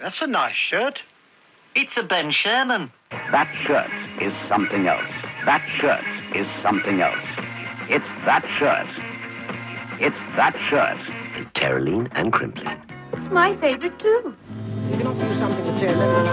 That's a nice shirt. It's a Ben Sherman. That shirt is something else. That shirt is something else. It's that shirt. It's that shirt. And Caroline and Crimpling. It's my favorite too. You can offer you something that's here.